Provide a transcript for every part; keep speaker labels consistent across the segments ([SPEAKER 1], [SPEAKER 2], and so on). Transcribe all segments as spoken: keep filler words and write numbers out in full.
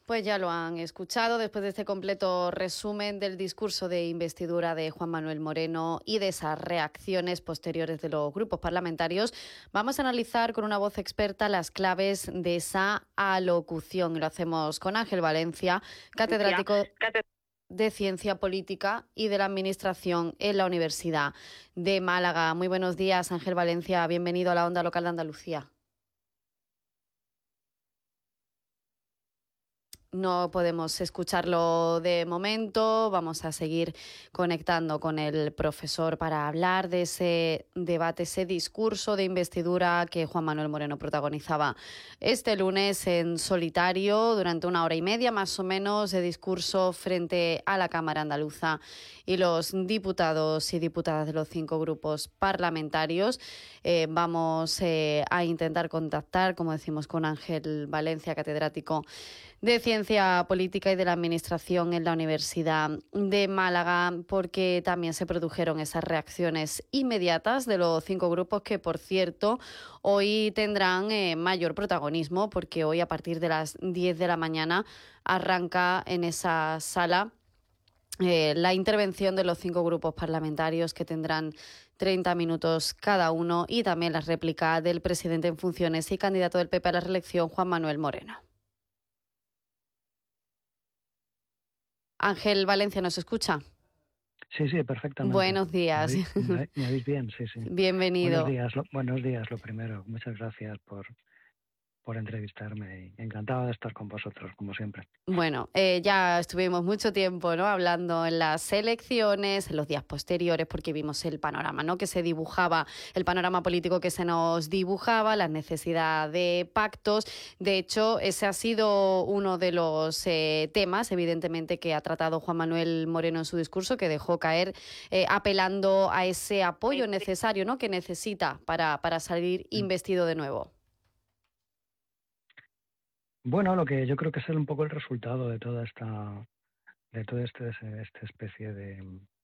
[SPEAKER 1] Pues ya lo han escuchado después de este completo resumen del discurso de investidura de Juan Manuel Moreno y de esas reacciones posteriores de los grupos parlamentarios. Vamos a analizar con una voz experta las claves de esa alocución. Lo hacemos con Ángel Valencia, catedrático de Ciencia Política y de la Administración en la Universidad de Málaga. Muy buenos días, Ángel Valencia. Bienvenido a la Onda Local de Andalucía. No podemos escucharlo de momento. Vamos a seguir conectando con el profesor para hablar de ese debate, ese discurso de investidura que Juan Manuel Moreno protagonizaba este lunes en solitario durante una hora y media más o menos de discurso frente a la Cámara Andaluza y los diputados y diputadas de los cinco grupos parlamentarios. Eh, vamos eh, a intentar contactar, como decimos, con Ángel Valencia, catedrático de Ciencia Política y de la Administración en la Universidad de Málaga, porque también se produjeron esas reacciones inmediatas de los cinco grupos que, por cierto, hoy tendrán eh, mayor protagonismo, porque hoy a partir de las diez de la mañana arranca en esa sala eh, la intervención de los cinco grupos parlamentarios, que tendrán treinta minutos cada uno, y también la réplica del presidente en funciones y candidato del P P a la reelección, Juan Manuel Moreno. Ángel Valencia, ¿nos escucha?
[SPEAKER 2] Sí, sí, perfectamente.
[SPEAKER 1] Buenos días.
[SPEAKER 2] ¿Me oís, me oís bien? Sí, sí.
[SPEAKER 1] Bienvenido.
[SPEAKER 2] Buenos días, lo, buenos días, lo primero. Muchas gracias por, por entrevistarme. Encantado de estar con vosotros, como siempre.
[SPEAKER 1] Bueno, eh, ya estuvimos mucho tiempo, ¿no?, hablando en las elecciones, en los días posteriores, porque vimos el panorama, ¿no?, que se dibujaba, el panorama político que se nos dibujaba, la necesidad de pactos. De hecho, ese ha sido uno de los eh, temas, evidentemente, que ha tratado Juan Manuel Moreno en su discurso, que dejó caer eh, apelando a ese apoyo necesario, ¿no?, que necesita para, para salir investido de nuevo.
[SPEAKER 2] Bueno, lo que yo creo que es un poco el resultado de toda esta, de toda este, esta especie de,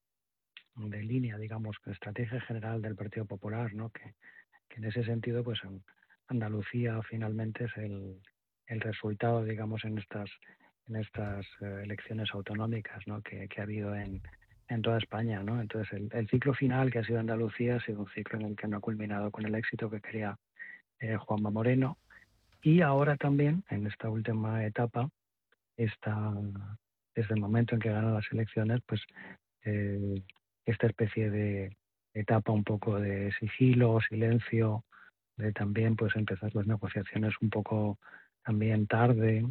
[SPEAKER 2] de línea, digamos, de estrategia general del Partido Popular, ¿no? Que, que en ese sentido, pues en Andalucía finalmente es el, el resultado, digamos, en estas, en estas eh, elecciones autonómicas, ¿no?, que, que ha habido en, en toda España, ¿no? Entonces el, el ciclo final que ha sido Andalucía ha sido un ciclo en el que no ha culminado con el éxito que quería eh, Juanma Moreno. Y ahora también, en esta última etapa, esta, desde el momento en que ganan las elecciones, pues eh, esta especie de etapa un poco de sigilo, silencio, de también pues empezar las negociaciones un poco también tarde,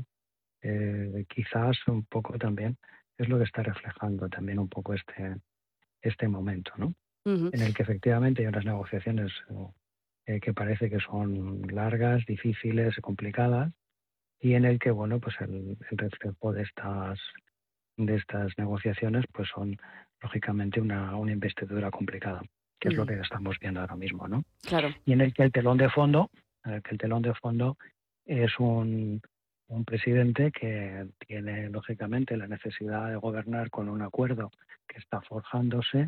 [SPEAKER 2] eh, quizás un poco también, es lo que está reflejando también un poco este, este momento, ¿no? Uh-huh. En el que efectivamente hay unas negociaciones Eh, que parece que son largas, difíciles, complicadas, y en el que, bueno, pues el, el reflejo de estas de estas negociaciones pues son lógicamente una, una investidura complicada, que uh-huh. es lo que estamos viendo ahora mismo, ¿no?
[SPEAKER 1] Claro.
[SPEAKER 2] Y en el que el telón de fondo, en el que el telón de fondo es un, un presidente que tiene lógicamente la necesidad de gobernar con un acuerdo que está forjándose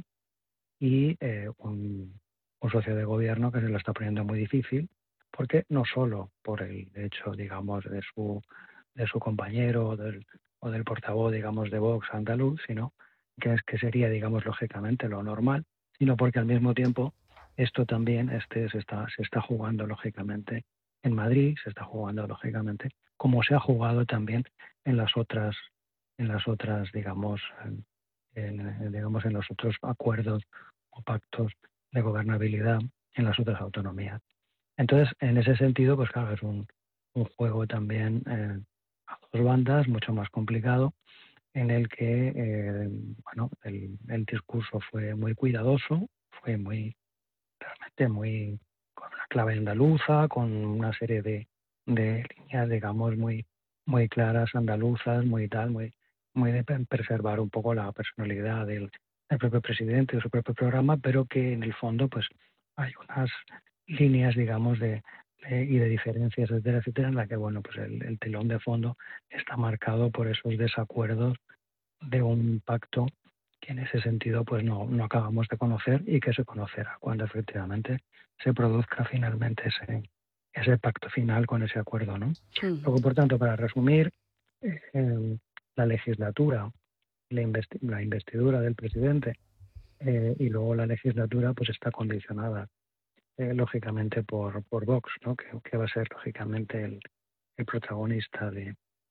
[SPEAKER 2] y eh, un un socio de gobierno que se lo está poniendo muy difícil, porque no solo por el hecho, digamos, de su de su compañero o del, o del portavoz, digamos, de Vox andaluz, sino que es que sería, digamos, lógicamente lo normal, sino porque al mismo tiempo esto también este se está se está jugando lógicamente en Madrid, se está jugando lógicamente como se ha jugado también en las otras en las otras, digamos, en, en, digamos en los otros acuerdos o pactos de gobernabilidad en las otras autonomías. Entonces, en ese sentido, pues claro, es un, un juego también eh, a dos bandas, mucho más complicado, en el que, eh, bueno, el, el discurso fue muy cuidadoso, fue muy, realmente muy, con una clave andaluza, con una serie de, de líneas, digamos, muy, muy claras andaluzas, muy tal, muy, muy de preservar un poco la personalidad del el propio presidente, de su propio programa, pero que en el fondo pues hay unas líneas, digamos, de, de y de diferencias, etcétera, etcétera, en la que, bueno, pues el, el telón de fondo está marcado por esos desacuerdos de un pacto que en ese sentido pues no, no acabamos de conocer y que se conocerá cuando efectivamente se produzca finalmente ese, ese pacto final con ese acuerdo, ¿no? Uh-huh. Luego, por tanto, para resumir, eh, la legislatura, la, investi la investidura del presidente, eh, y luego la legislatura pues está condicionada eh, lógicamente por, por Vox, ¿no? que, que va a ser lógicamente el, el protagonista de,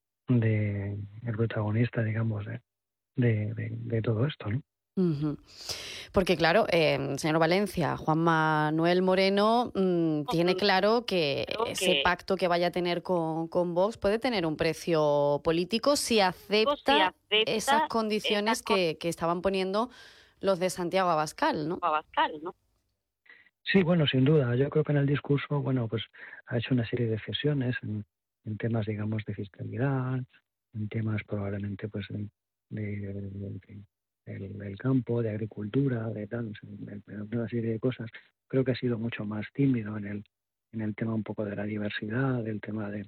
[SPEAKER 2] de el protagonista, digamos, de, de, de, de todo esto, ¿no?
[SPEAKER 1] Ujú. Porque claro, eh, señor Valencia, Juan Manuel Moreno mmm, tiene claro que
[SPEAKER 3] Creo
[SPEAKER 1] ese
[SPEAKER 3] que
[SPEAKER 1] pacto que vaya a tener con, con Vox puede tener un precio político si
[SPEAKER 3] si
[SPEAKER 1] acepta esas
[SPEAKER 3] acepta esas
[SPEAKER 1] condiciones
[SPEAKER 3] cosas
[SPEAKER 1] que, que estaban poniendo los de Santiago Abascal, ¿no?
[SPEAKER 3] Abascal, ¿no?
[SPEAKER 2] Sí, bueno, sin duda. Yo creo que en el discurso, bueno, pues ha hecho una serie de cesiones en, en temas, digamos, de fiscalidad, en temas probablemente, pues, de, de- de- del, del campo, de agricultura, de tal, de, de una serie de cosas. Creo que ha sido mucho más tímido en el, en el tema un poco de la diversidad, del tema de,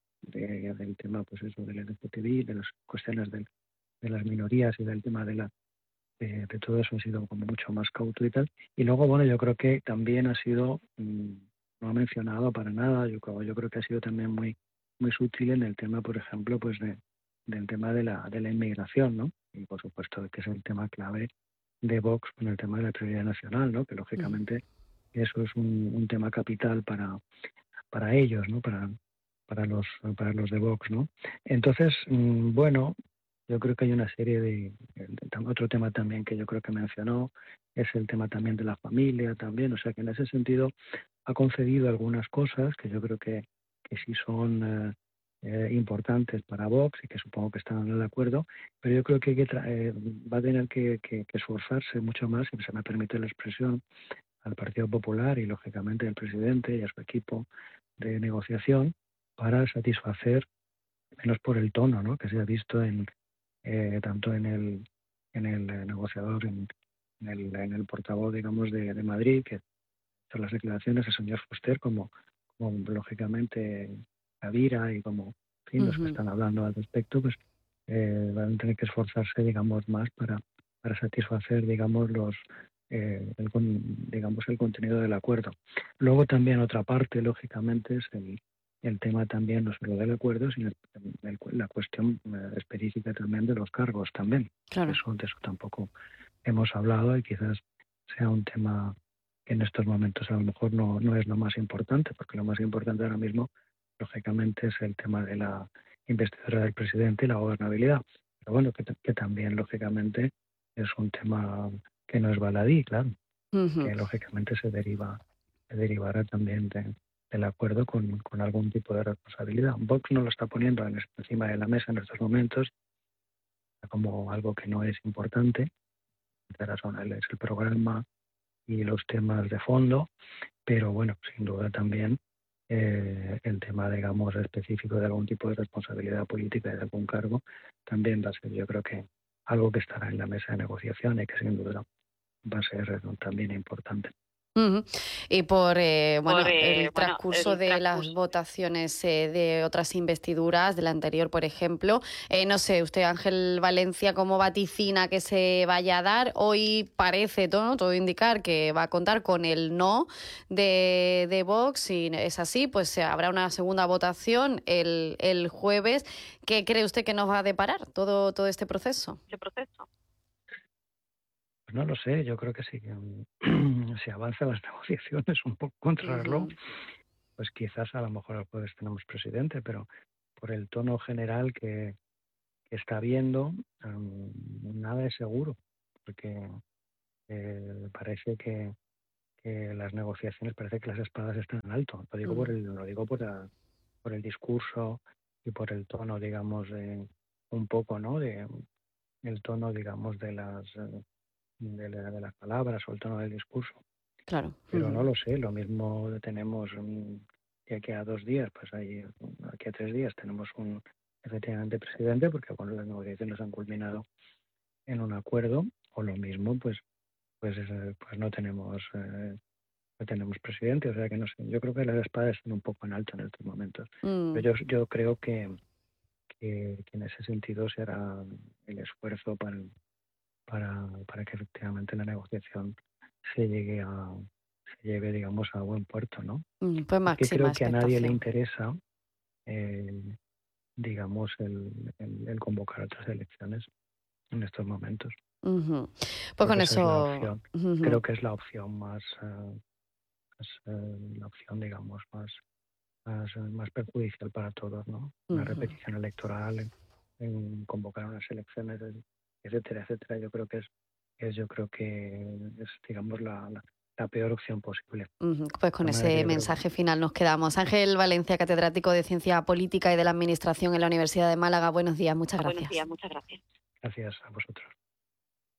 [SPEAKER 2] de- del tema, pues eso, del L G T B I, de las cuestiones del- de las minorías y del tema de la de, de todo eso ha sido como mucho más cauto y tal. Y luego, bueno, yo creo que también ha sido, mmm, no ha mencionado para nada, yo creo, yo creo que ha sido también muy muy sutil en el tema, por ejemplo, pues de, del tema de la, de la inmigración, ¿no? Y por supuesto que es el tema clave de Vox con el tema de la prioridad nacional, ¿no? Que
[SPEAKER 1] Ujú.
[SPEAKER 2] lógicamente eso es un, un tema capital para, para ellos, ¿no? Para, para los para los de Vox, ¿no? Entonces, mmm, bueno, yo creo que hay una serie de, de- otro tema también que yo creo que mencionó es el tema también de la familia también, o sea que en ese sentido ha concedido algunas cosas que yo creo que, que sí son eh, eh, importantes para Vox y que supongo que están de acuerdo, pero yo creo que, hay que tra- eh, va a tener que, que, que esforzarse mucho más, si se me permite la expresión, al Partido Popular y lógicamente al presidente y a su equipo de negociación para satisfacer, menos por el tono, ¿no? Que se ha visto en eh, tanto en el en el eh, negociador, en, en, el, en el portavoz, digamos, de, de Madrid, que son las declaraciones del señor Fuster, como, como lógicamente Avira y como, en fin, los que
[SPEAKER 1] Ujú.
[SPEAKER 2] están hablando al respecto, pues eh, van a tener que esforzarse, digamos, más para, para satisfacer, digamos, los eh, el, digamos, el contenido del acuerdo. Luego también otra parte, lógicamente, es el, el tema también no solo del acuerdo, sino el, el, la cuestión eh, específica también de los cargos también.
[SPEAKER 1] Claro.
[SPEAKER 2] Eso, de eso tampoco hemos hablado y quizás sea un tema que en estos momentos a lo mejor no, no es lo más importante, porque lo más importante ahora mismo, lógicamente, es el tema de la investidura del presidente y la gobernabilidad. Pero bueno, que, que también, lógicamente, es un tema que no es baladí, claro,
[SPEAKER 1] Ujú.
[SPEAKER 2] que lógicamente se deriva se derivará también de, del acuerdo con, con algún tipo de responsabilidad. Vox no lo está poniendo en, encima de la mesa en estos momentos como algo que no es importante. La razón es el programa y los temas de fondo, pero bueno, sin duda también eh, el tema, digamos, específico de algún tipo de responsabilidad política y de algún cargo también va a ser, yo creo que algo que estará en la mesa de negociación y que sin duda va a ser eh, también importante.
[SPEAKER 1] Ujú. Y por eh,
[SPEAKER 3] Por
[SPEAKER 1] bueno,
[SPEAKER 3] eh,
[SPEAKER 1] el
[SPEAKER 3] bueno,
[SPEAKER 1] transcurso
[SPEAKER 3] el
[SPEAKER 1] de las
[SPEAKER 3] transcurso.
[SPEAKER 1] votaciones eh, de otras investiduras, de la anterior, por ejemplo, eh, no sé, usted, Ángel Valencia, ¿cómo vaticina que se vaya a dar? Hoy parece todo, todo indicar que va a contar con el no de, de Vox. Si es así, pues eh, habrá una segunda votación el, el jueves. ¿Qué cree usted que nos va a deparar todo, todo este proceso?
[SPEAKER 3] Ese proceso.
[SPEAKER 2] Pues no lo sé, yo creo que sí que si avanzan las negociaciones un poco contrarlo,
[SPEAKER 1] Ujú.
[SPEAKER 2] pues quizás a lo mejor el jueves tenemos presidente, pero por el tono general que, que está habiendo, um, nada es seguro, porque eh, parece que, que las negociaciones, parece que las espadas están en alto. Lo digo por
[SPEAKER 1] Ujú.
[SPEAKER 2] el, lo digo por, la- por el discurso y por el tono, digamos, de, un poco, ¿no? De el tono, digamos, de las eh, de, la- de las palabras o el tono del discurso.
[SPEAKER 1] Claro.
[SPEAKER 2] Pero no
[SPEAKER 1] Ujú.
[SPEAKER 2] lo sé, lo mismo tenemos mm, de aquí a dos días, pues ahí, aquí a tres días tenemos un efectivamente presidente, porque bueno, las negociaciones han culminado en un acuerdo, o lo mismo, pues pues eh, pues no tenemos eh, no tenemos presidente, o sea que no sé, yo creo que las espadas están un poco en alto en estos momentos.
[SPEAKER 1] Mm.
[SPEAKER 2] Pero yo, yo creo que, que, que en ese sentido se hará el esfuerzo para, para, para que efectivamente la negociación se llegue a se lleve, digamos, a buen puerto, ¿no?
[SPEAKER 1] Mm, pues
[SPEAKER 2] Porque
[SPEAKER 1] máxima
[SPEAKER 2] creo que a nadie le
[SPEAKER 1] expectación.
[SPEAKER 2] interesa, eh, digamos, el, el, el convocar otras elecciones en estos momentos.
[SPEAKER 1] Uh-huh. Pues
[SPEAKER 2] Creo
[SPEAKER 1] con
[SPEAKER 2] que
[SPEAKER 1] eso...
[SPEAKER 2] esa es la opción.
[SPEAKER 1] Uh-huh.
[SPEAKER 2] Creo que es la opción más, uh, más uh, la opción, digamos, más, más, más perjudicial para todos, ¿no? Una
[SPEAKER 1] Uh-huh.
[SPEAKER 2] repetición electoral, en, en convocar unas elecciones, etcétera, etcétera. Yo creo que es, es yo creo que es, digamos, la, la, la peor opción posible.
[SPEAKER 1] Uh-huh. Pues con ese mensaje creo... final nos quedamos. Ángel Valencia, catedrático de Ciencia Política y de la Administración en la Universidad de Málaga. Buenos días, muchas gracias.
[SPEAKER 3] Buenos días, muchas gracias.
[SPEAKER 2] Gracias a vosotros.